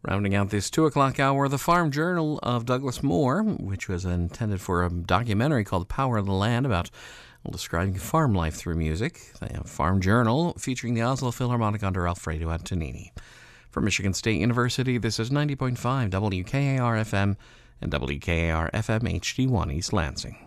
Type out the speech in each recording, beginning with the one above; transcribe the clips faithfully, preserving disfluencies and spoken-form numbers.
Rounding out this two o'clock hour, the Farm Journal of Douglas Moore, which was intended for a documentary called The Power of the Land about well, describing farm life through music. The Farm Journal featuring the Oslo Philharmonic under Alfredo Antonini. From Michigan State University, this is ninety point five W K A R F M and W K A R F M H D one East Lansing.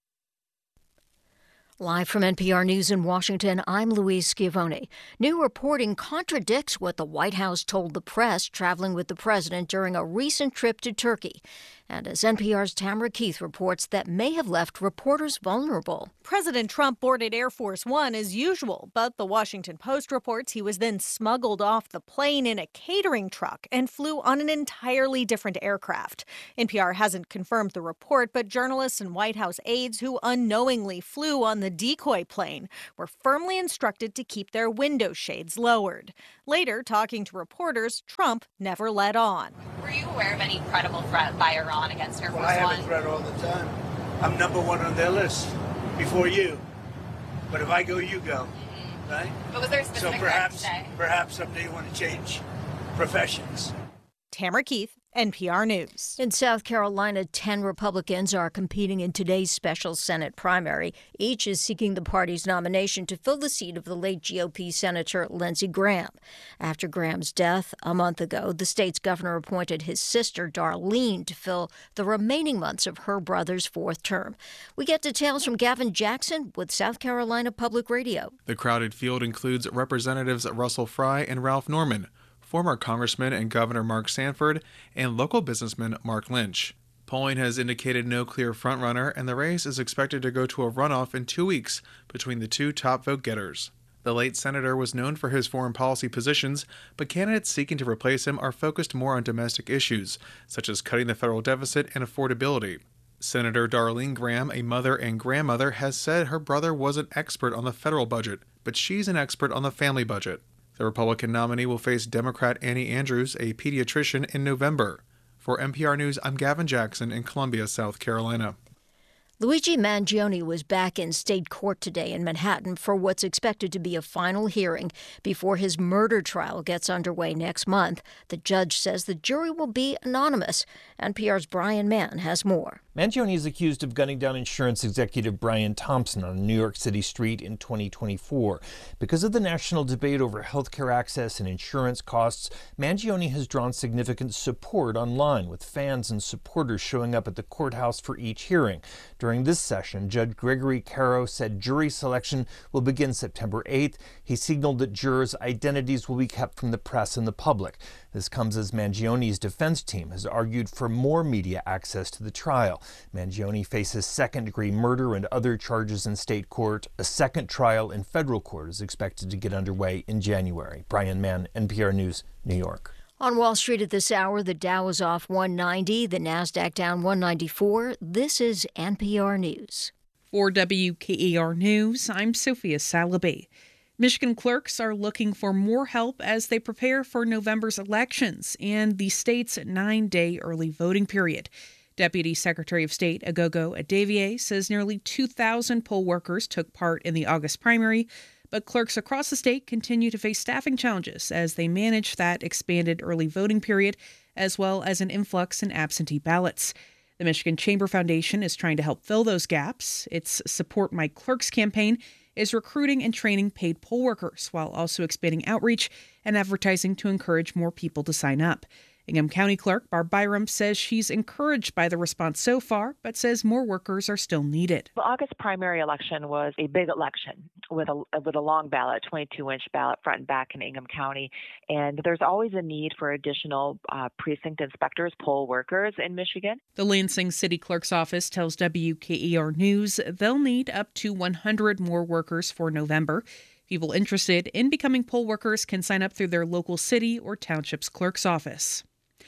Live from N P R News in Washington, I'm Louise Schiavone. New reporting contradicts what the White House told the press traveling with the president during a recent trip to Turkey. And as N P R's Tamara Keith reports, that may have left reporters vulnerable. President Trump boarded Air Force One as usual, but the Washington Post reports he was then smuggled off the plane in a catering truck and flew on an entirely different aircraft. N P R hasn't confirmed the report, but journalists and White House aides who unknowingly flew on the decoy plane were firmly instructed to keep their window shades lowered. Later, talking to reporters, Trump never let on. Were you aware of any credible threat by Iran against Air Force One? Well, I have a threat all the time. I'm number one on their list before you. But if I go, you go, mm-hmm. right? But was there a specific so perhaps, today? perhaps someday you want to change professions. Tamara Keith, N P R News. In South Carolina, ten Republicans are competing in today's special Senate primary. Each is seeking the party's nomination to fill the seat of the late G O P Senator Lindsey Graham. After Graham's death a month ago, the state's governor appointed his sister, Darlene, to fill the remaining months of her brother's fourth term. We get details from Gavin Jackson with South Carolina Public Radio. The crowded field includes Representatives Russell Fry and Ralph Norman, former Congressman and Governor Mark Sanford, and local businessman Mark Lynch. Polling has indicated no clear frontrunner, and the race is expected to go to a runoff in two weeks between the two top vote-getters. The late senator was known for his foreign policy positions, but candidates seeking to replace him are focused more on domestic issues, such as cutting the federal deficit and affordability. Senator Darlene Graham, a mother and grandmother, has said her brother was an expert on the federal budget, but she's an expert on the family budget. The Republican nominee will face Democrat Annie Andrews, a pediatrician, in November. For N P R News, I'm Gavin Jackson in Columbia, South Carolina. Luigi Mangione was back in state court today in Manhattan for what's expected to be a final hearing before his murder trial gets underway next month. The judge says the jury will be anonymous. N P R's Brian Mann has more. Mangione is accused of gunning down insurance executive Brian Thompson on a New York City street in twenty twenty-four. Because of the national debate over health care access and insurance costs, Mangione has drawn significant support online, with fans and supporters showing up at the courthouse for each hearing. During this session, Judge Gregory Caro said jury selection will begin September eighth. He signaled that jurors' identities will be kept from the press and the public. This comes as Mangione's defense team has argued for more media access to the trial. Mangione faces second-degree murder and other charges in state court. A second trial in federal court is expected to get underway in January. Brian Mann, N P R News, New York. On Wall Street at this hour, the Dow is off one ninety, the Nasdaq down one ninety-four. This is N P R News. For W K A R News, I'm Sophia Salaby. Michigan clerks are looking for more help as they prepare for November's elections and the state's nine-day early voting period. Deputy Secretary of State Agogo Adevie says nearly two thousand poll workers took part in the August primary, but clerks across the state continue to face staffing challenges as they manage that expanded early voting period, as well as an influx in absentee ballots. The Michigan Chamber Foundation is trying to help fill those gaps. Its Support My Clerks campaign is recruiting and training paid poll workers while also expanding outreach and advertising to encourage more people to sign up. Ingham County Clerk Barb Byram says she's encouraged by the response so far, but says more workers are still needed. The August primary election was a big election with a with a long ballot, twenty-two inch ballot front and back in Ingham County. And there's always a need for additional uh, precinct inspectors, poll workers in Michigan. The Lansing City Clerk's office tells W K E R News they'll need up to one hundred more workers for November. People interested in becoming poll workers can sign up through their local city or township's clerk's office.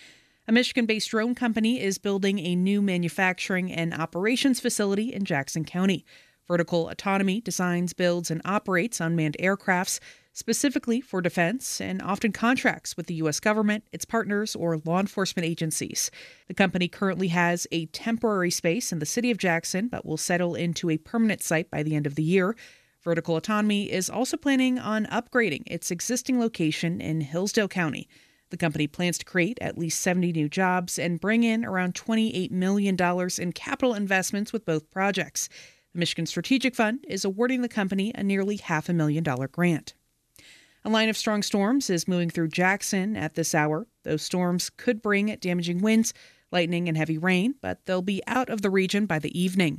A Michigan-based drone company is building a new manufacturing and operations facility in Jackson County. Vertical Autonomy designs, builds, and operates unmanned aircrafts specifically for defense and often contracts with the U S government, its partners, or law enforcement agencies. The company currently has a temporary space in the city of Jackson, but will settle into a permanent site by the end of the year. Vertical Autonomy is also planning on upgrading its existing location in Hillsdale County. The company plans to create at least seventy new jobs and bring in around twenty-eight million dollars in capital investments with both projects. The Michigan Strategic Fund is awarding the company a nearly half a million dollar grant. A line of strong storms is moving through Jackson at this hour. Those storms could bring damaging winds, lightning, and heavy rain, but they'll be out of the region by the evening.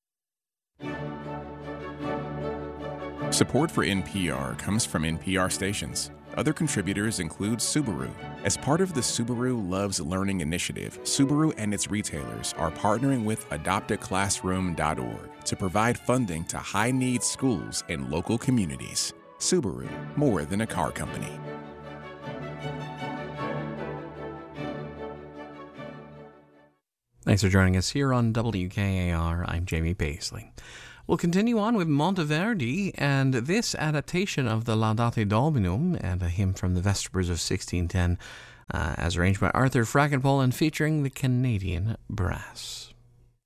Support for N P R comes from N P R stations. Other contributors include Subaru. As part of the Subaru Loves Learning initiative, Subaru and its retailers are partnering with adopt a classroom dot org to provide funding to high-needs schools in local communities. Subaru, more than a car company. Thanks for joining us here on W K A R. I'm Jamie Paisley. We'll continue on with Monteverdi and this adaptation of the Laudate Dominum and a hymn from the Vespers of sixteen ten, uh, as arranged by Arthur Frankenpohl and featuring the Canadian Brass.